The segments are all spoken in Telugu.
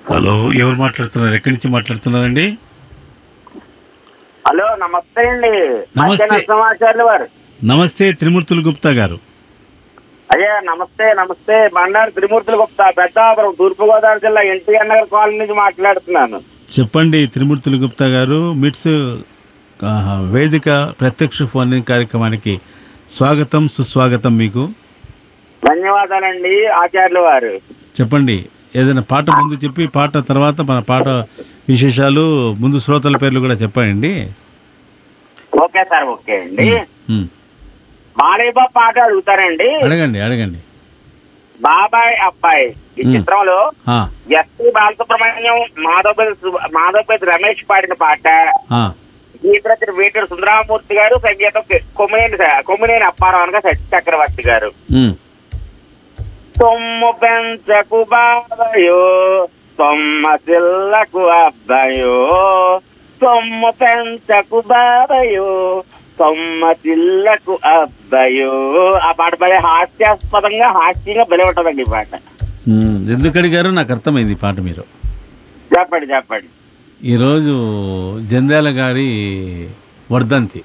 హలో, ఎవరు మాట్లాడుతున్నారు? ఎక్కడి నుంచి మాట్లాడుతున్నారండి? హలో, నమస్తే అండి. నమస్తే. సమాచార్యులు వారు. నమస్తే త్రిమూర్తులు గుప్తా గారు. అయ్యా నమస్తే. నమస్తే. బండారు త్రిమూర్తులు గుప్తా, పెద్దాపురం, తూర్పుగోదావరి జిల్లా ఎన్టీఆర్ నగర్ కాలనీ నుంచి మాట్లాడుతున్నాను. చెప్పండి త్రిమూర్తులు గుప్తా గారు. మిట్స్ వేదిక ప్రత్యక్ష ఫోన్ ఇన్ కార్యక్రమానికి స్వాగతం, సుస్వాగతం మీకు. ధన్యవాదాలండి ఆచార్యులు వారు. చెప్పండి, ఏదైనా పాట ముందు చెప్పి పాట తర్వాత మన పాట విశేషాలు, ముందు శ్రోతల పేర్లు కూడా చెప్పండి. ఓకే సార్, ఓకే అండి. ఉమ్. మాళీబా పాట అడుగుతారండి. అడగండి అడగండి. బాబాయ్ అబ్బాయి ఈ చిత్రంలో ఆ, ఎస్పి బాలసుబ్రహ్మణ్యం, మాధవపేట రమేష్ పాడిన పాట. ఆ, గీత వేటూరు సుందరామూర్తి గారు, సంగీతం కొమ్మినేని అప్పారావు గారు, సత్య చక్రవర్తి గారు. ఉమ్. సొమ్ము పెంచకు బాబయో, సొమ్మ సిల్లకు అబ్బాయో, సొమ్ము పెంచకు బాబయో, సొమ్మ సిల్లకు అబ్బాయో. ఆ పాట భలే హాస్యాస్పదంగా, హాస్యంగా భలే ఉంటుందండి ఈ పాట. ఎందుకు అడిగారు నాకు అర్థమైంది ఈ పాట మీరు. చెప్పండి చెప్పండి. ఈరోజు జంధ్యాల గారి వర్ధంతి.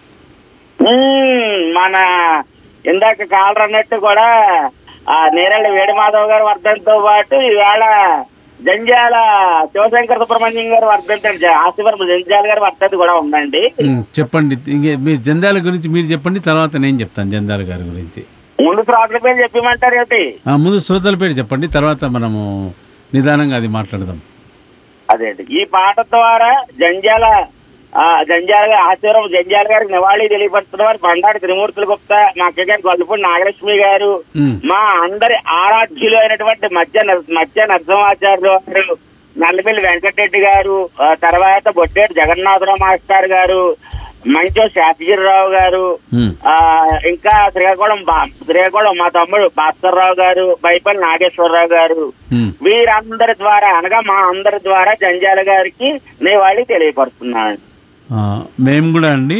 మన ఇందాక కాలర్ అన్నట్టు కూడా ఆ నేరేళ్ళ వేడిమాధవ్ గారు వర్ధంతితో పాటు ఈవేళ జంజాల శివశంకర సుబ్రహ్మణ్యం గారు వర్ధంతి, ఆశీవరం జంజాల గారి వర్ధంతి కూడా ఉందండి. చెప్పండి, ఇంకే మీరు జంధ్యాల గురించి మీరు చెప్పండి, తర్వాత నేను చెప్తాను జంధ్యాల గారి గురించి. ముందు శ్రోతల పేరు చెప్పమంటారు ఏంటి? ముందు శ్రోతల పేరు చెప్పండి, తర్వాత మనము నిదానంగా అది మాట్లాడదాం. అదే అండి, ఈ పాట ద్వారా జంజాల ఆశీవరం జంజాల గారికి నివాళి తెలియపరుస్తున్న వారు బండారు త్రిమూర్తులు గుప్తా, మా అక్క గారు గొల్లపూడి నాగలక్ష్మి గారు, మా అందరి ఆరాధ్యులు అయినటువంటి మధ్య నరసింహాచార్యులు గారు, నల్లబెల్లి వెంకటరెడ్డి గారు, తర్వాత బొట్టేటి జగన్నాథరావు మాస్టర్ గారు, మంచో శాస్త్రిరావు గారు, ఇంకా శ్రీకాకుళం మా తమ్ముడు భాస్కర్రావు గారు, బైపల్లి నాగేశ్వరరావు గారు, వీరందరి ద్వారా అనగా మా అందరి ద్వారా జంజాల గారికి నివాళి తెలియపరుస్తున్నాను. మేము కూడా అండి.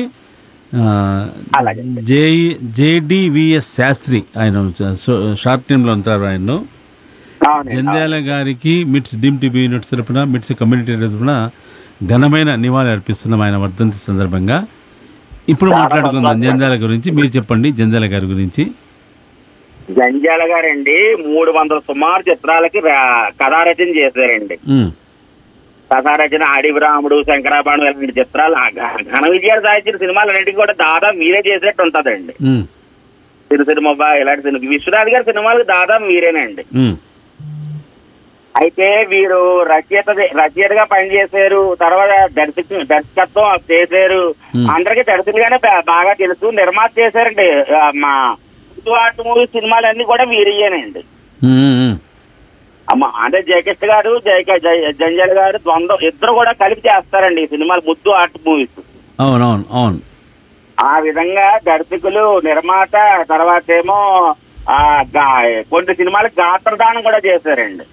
జేడివిఎస్ శాస్త్రి ఆయన షార్ట్ టైంలో ఉంటారు. ఆయన జంధ్యాల గారికి మిట్స్ డీమ్ టీవీ యూనిట్ తరపున, మిట్స్ కమ్యూనిటీ తరపున ఘనమైన నివాళి అర్పిస్తున్నాం ఆయన వర్ధంతి సందర్భంగా. ఇప్పుడు మాట్లాడుకుందాం జంధ్యాల గురించి. మీరు చెప్పండి జంధ్యాల గారి గురించి. జంజాల గారండి 300 సుమారు చిత్రాలకి కథారచన చేశారండి. కథారచన అడివిరాముడు, శంకరాభరణం ఇలాంటి చిత్రాలు ఘన విజయాలు సాధించిన సినిమాలన్నింటికి కూడా దాదాపు మీరే చేసేట్టు ఉంటదండి. సినిమా ఇలాంటి సినిమా విశ్వనాథ్ గారి సినిమాలకు దాదాపు మీరేనండి. అయితే వీరు రచయితగా పనిచేశారు, తర్వాత దర్శకత్వం చేశారు. అందరికీ దర్శకులుగానే బాగా తెలుసు. నిర్మాత చేశారండి. మా ఆర్ట్ మూవీ సినిమాలన్నీ కూడా వీరయ్యానండి. అంటే జయకృష్ణ గారు, జంజాల గారు ద్వంద్వ ఇద్దరు కూడా కలిపి చేస్తారండి ఈ సినిమాలు, ముద్దు ఆర్ట్ మూవీస్. అవునవును అవును. ఆ విధంగా దర్శకులు, నిర్మాత, తర్వాత ఏమో కొన్ని సినిమాలకు గాత్రదానం కూడా చేశారండి.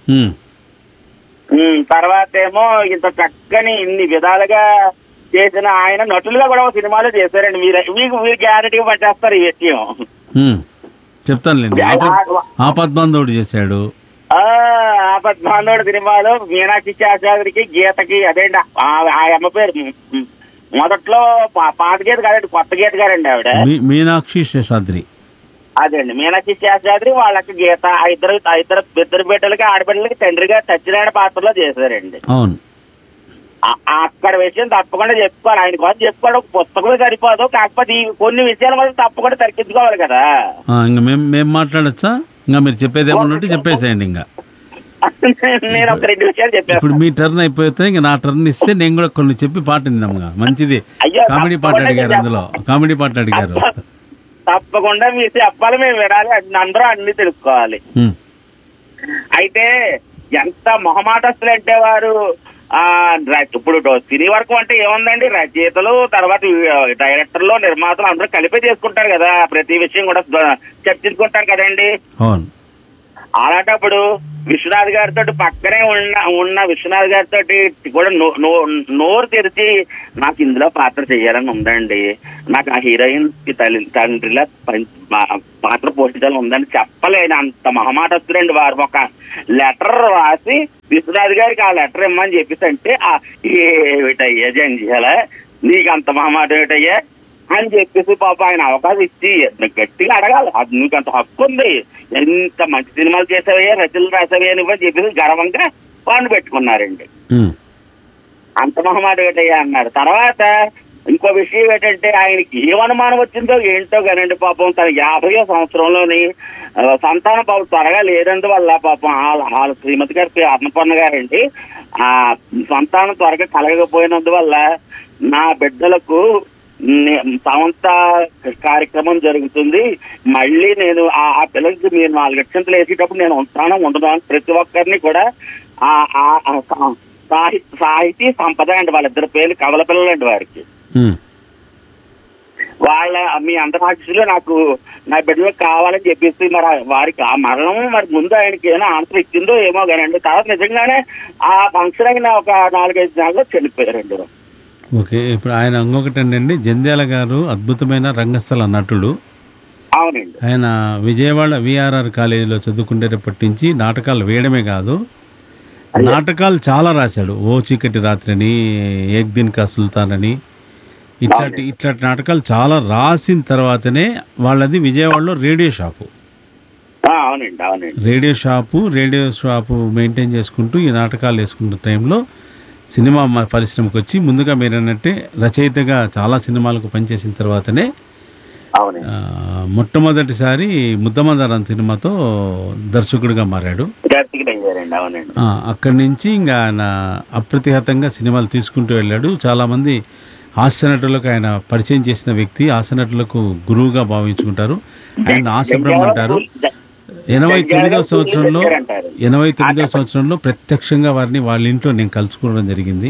తర్వాత ఏమో ఇంత చక్కని ఇన్ని విధాలుగా చేసిన ఆయన నటులుగా కూడా సినిమాలు చేశారండి. మీరు గ్యారెంటీగా పట్టేస్తారు ఈ విషయం. చెప్తానులేండి. ఆపద్బాంధవుడు చేశాడు. ఆపద్బాంధవుడు సినిమాలో మీనాక్షి శాస్త్రికి, గీతకి అదేంటి ఆ అమ్మ పేరు మొదట్లో పాత గీత కాదండి, కొత్త గీత గారండి ఆవిడ. మీనాక్షి శేషాద్రి. అదే అండి, మీనాక్షి శాస్త్రి వాళ్ళకి గీత, ఇద్దరు బిడ్డలకి ఆడబిడ్డలకి తండ్రిగా సత్యనారాయణ పాత్రలో చేశారండి. అవును. అక్కడ విషయం తప్పకుండా చెప్పుకోవాలి. ఆయన కోసం చెప్పుకోవడం ఒక పుస్తకమే సరిపోదు, కాకపోతే కొన్ని విషయాలు మాత్రం తప్పకుండా తర్కించుకోవాలి కదా. ఇంకా మేము మాట్లాడచ్చా? ఇంకా మీరు చెప్పేది ఏమన్నట్టు చెప్పేసేయండి. ఇంకా నేను ఒక 2 విషయాలు చెప్పాను. ఇప్పుడు మీ టర్న్ అయిపోతే ఇంకా నా టర్న్ ఇస్తే నేను కూడా కొన్ని చెప్పి పాట విందాంగా. మంచిది. కామెడీ పాట అడిగారు, అందులో కామెడీ పాట అడిగారు. తప్పకుండా మీరు చెప్పాలి, మేము వినాలి, అందరూ అన్ని తెలుసుకోవాలి. అయితే ఎంత మొహమాటస్తులు అంటే వారు ఇప్పుడు సినీ వర్గం అంటే ఏముందండి, రచయితలు, తర్వాత డైరెక్టర్లు, నిర్మాతలు అందరూ కలిపే చేసుకుంటారు కదా, ప్రతి విషయం కూడా చర్చించుకుంటారు కదండి. అలాంటప్పుడు విశ్వనాథ్ గారితో పక్కనే ఉన్న విశ్వనాథ్ గారితో కూడా నోరు తెరిచి నాకు ఇందులో పాత్ర చేయాలని ఉందండి, నాకు ఆ హీరోయిన్ కి తండ్రిలా పాత్ర పోషించాలని ఉందని చెప్పలేని అంత మొహమాటస్తుడండి వారు. ఒక లెటర్ రాసి విశ్వనాథ్ గారికి ఆ లెటర్ ఇమ్మని చెప్పేసి అంటే ఏమిటయ్యా జంజాల, నీకు అంత మొహమాటం ఏమిటయ్యా అని చెప్పేసి పాప ఆయన అవకాశం ఇచ్చి గట్టిగా అడగాలి, అది నీకు అంత హక్కు ఉంది, ఎంత మంచి సినిమాలు చేసావయ్యా, రచనలు రాసావయ్యా నువ్వు అని చెప్పేసి గర్వంగా పాండు పెట్టుకున్నారండి. అంత మొహమాటం ఏటయ్యా అన్నారు. తర్వాత ఇంకో విషయం ఏంటంటే ఆయనకి ఏమనుమానం వచ్చిందో ఏంటో కానండి పాపం తన 50వ సంవత్సరంలోని సంతానం పాపం త్వరగా లేనందువల్ల పాపం వాళ్ళ శ్రీమతి గారి అన్నపూర్ణ గారండి ఆ సంతానం త్వరగా కలగకపోయినందువల్ల నా బిడ్డలకు సమంత కార్యక్రమం జరుగుతుంది, మళ్ళీ నేను ఆ పిల్లలకి మీరు 4 లక్షలు వేసేటప్పుడు నేను ఉంటాను ఉండదు అని ప్రతి ఒక్కరిని కూడా సాహితీ సంపద అండి, వాళ్ళిద్దరి పేర్లు కవల పిల్లలండి వారికి. వాళ్ళ మీ అందరి ఆశీస్సులో నాకు నా బిడ్డలకు కావాలని చెప్పేసి మరి వారికి ఆ మరణం మరి ముందు ఆయనకి ఏమైనా ఆన్సర్ ఇచ్చిందో ఏమో కానండి. తర్వాత నిజంగానే ఆ ఫంక్షన్ అయిన ఒక 4-5 నెలల్లో చనిపోయారండి. ఓకే, ఇప్పుడు ఆయన ఇంకొకటి అండి, జంధ్యాల గారు అద్భుతమైన రంగస్థల నటుడు. అవునండి. ఆయన విజయవాడ విఆర్ఆర్ కాలేజీలో చదువుకునేటప్పటి నుంచి నాటకాలు వేయడమే కాదు, నాటకాలు చాలా రాశాడు. ఓ చీకటి రాత్రి అని, ఏక్ దిన్ కా సుల్తాన్ అని, ఇట్లాంటి నాటకాలు చాలా రాసిన తర్వాతనే వాళ్ళది విజయవాడలో radio shop. Radio shop maintain చేసుకుంటూ ఈ నాటకాలు వేసుకున్న టైంలో సినిమా పరిశ్రమకు వచ్చి ముందుగా మీరు అన్నట్టే రచయితగా చాలా సినిమాలకు పనిచేసిన తర్వాతనే మొట్టమొదటిసారి ముద్దమందారం సినిమాతో దర్శకుడిగా మారాడు. అక్కడి నుంచి ఇంకా ఆయన అప్రతిహతంగా సినిమాలు తీసుకుంటూ వెళ్ళాడు. చాలామంది హాస్యనటులకు ఆయన పరిచయం చేసిన వ్యక్తి, హాస్యనటులకు గురువుగా భావించుకుంటారు. ఆయన హాస్యబ్రహ్మ అంటారు. 89వ సంవత్సరంలో ప్రత్యక్షంగా వారిని వాళ్ళ ఇంట్లో నేను కలుసుకోవడం జరిగింది.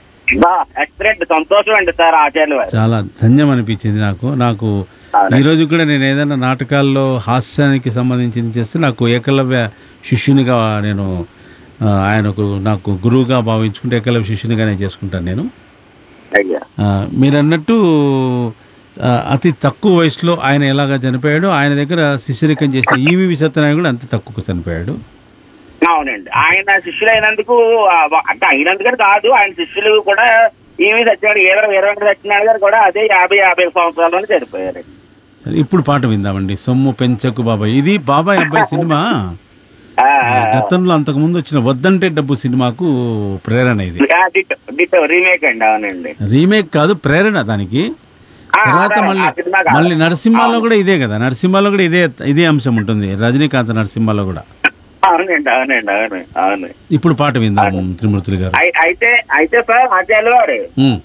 చాలా ధన్యం అనిపించింది నాకు. ఈ రోజు కూడా నేను ఏదైనా నాటకాల్లో హాస్యానికి సంబంధించి చేస్తే నాకు ఏకలవ్య శిష్యునిగా నేను నాకు గురువుగా భావించుకుంటే ఏకలవ్య శిష్యునిగానే చేసుకుంటాను నేను. మీరు అన్నట్టు అతి తక్కువ వయసులో ఆయన ఎలాగ చనిపోయాడు, ఆయన దగ్గర శిష్యరికం చేసిన ఈవి సత్యనారాయణ కూడా అంత తక్కువ చనిపోయాడు. అవునండి, ఆయన శిష్యులు అయినందుకు అంటే అయినందుకని కాదు, ఆయన శిష్యులు కూడా ఈవి సత్యనారాయణ వీరవెంకట సత్యనారాయణ గారు కూడా అదే 50 సంవత్సరాల్లోనే చనిపోయారు. సరే, ఇప్పుడు పాట విందామండి. సొమ్ము పెంచకు బాబాయ్. ఇది బాబాయ్ అబ్బాయి సినిమా. గతంలో అంతకు ముందు వచ్చిన వద్దంటే డబ్బు సినిమాకు ప్రేరణ ఇది. రీమేక్ అండి. అవునండి, రీమేక్ కాదు, ప్రేరణ దానికి. తర్వాత మళ్ళీ నరసింహాలో కూడా ఇదే కదా, నరసింహాలో కూడా ఇదే అంశం ఉంటుంది. రజనీకాంత్ నరసింహాలో కూడా. అవును. ఇప్పుడు పాట విందాం త్రిమూర్తులు గారు. అయితే సార్ ఆచార్యులు గారు,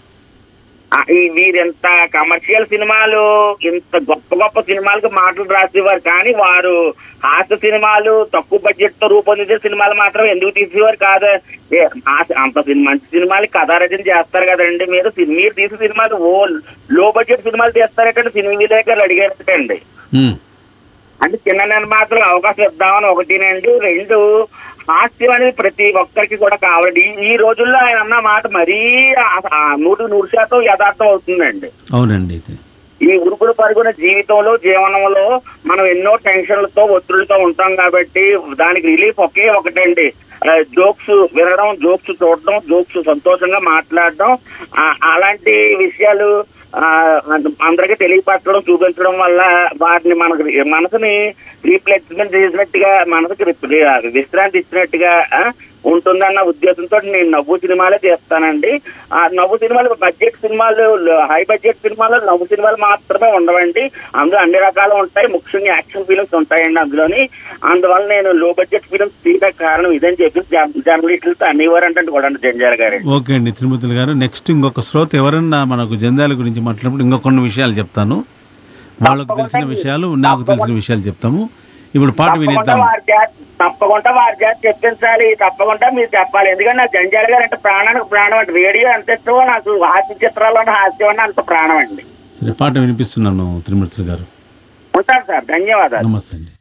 వీరెంత కమర్షియల్ సినిమాలు, ఇంత గొప్ప సినిమాలకు మాటలు రాసేవారు, కానీ వారు హాస్య సినిమాలు, తక్కువ బడ్జెట్ తో రూపొందించే సినిమాలు మాత్రం ఎందుకు తీసేవారు కాదు. అంత మంచి సినిమాలు కథారచన చేస్తారు కదండి. మీరు తీసే సినిమాలు లో బడ్జెట్ సినిమాలు తీస్తారటండి. సినిమా విలేకరులు అడిగారటండి. అంటే చిన్న నిర్మాతలకు అవకాశం ఇద్దామని ఒకటినండి. 2 హాస్యం అనేది ప్రతి ఒక్కరికి కూడా కావాలి. ఈ రోజుల్లో ఆయన అన్న మాట మరీ 100% యథార్థం అవుతుందండి. అవునండి. ఈ ఉరుకుడు పరుగున జీవితంలో, జీవనంలో మనం ఎన్నో టెన్షన్లతో, ఒత్తిడితో ఉంటాం కాబట్టి దానికి రిలీఫ్ ఒకే ఒకటండి, జోక్స్ వినడం, జోక్స్ చూడడం, జోక్స్ సంతోషంగా మాట్లాడడం. అలాంటి విషయాలు అందరికీ తెలియపరచడం, చూపించడం వల్ల వాటిని మనసుని రీప్లేస్మెంట్ చేసినట్టుగా, మనసుకి విశ్రాంతి ఇచ్చినట్టుగా ఉంటుందన్న ఉద్దేశంతో నేను నవ్వు సినిమాలే చేస్తానండి. ఆ నవ్వు సినిమాలు బడ్జెట్ సినిమాలు, హై బడ్జెట్ సినిమాలు నవ్వు సినిమాలు మాత్రమే ఉండవండి. అందులో అన్ని రకాలు ఉంటాయి, ముఖ్యంగా యాక్షన్ ఫిలిమ్స్ ఉంటాయండి అందులోని. అందువల్ల నేను లో బడ్జెట్ ఫిలిమ్స్ తీయడానికి కారణం ఇదని చెప్పి జర్నలిస్టులతో అనేవారంటే కూడా జంధ్యాల గారు. ఓకే అండి త్రిమూర్తులు గారు. నెక్స్ట్ ఇంకొక శ్రోత ఎవరన్నా మనకు జంధ్యాల గురించి మాట్లాడినప్పుడు ఇంకొక కొన్ని విషయాలు చెప్తాను. వాళ్ళకు తెలిసిన విషయాలు, నాకు తెలిసిన విషయాలు చెప్తాము. ఇప్పుడు పాట వినేద్దాం. తప్పకుండా వారి చేత చెప్పించాలి, తప్పకుండా మీరు చెప్పాలి. ఎందుకంటే నాకు జంధ్యాల గారు అంటే ప్రాణానికి ప్రాణం అండి. రేడియో ఎంత ఇష్టమో నాకు హాస్య చిత్రాల్లో హాస్యం అన్న అంత ప్రాణం అండి. సరే, పాట వినిపిస్తున్నాను త్రిమూర్తులు గారు. ఉంటాను సార్, ధన్యవాదాలు. నమస్తే అండి.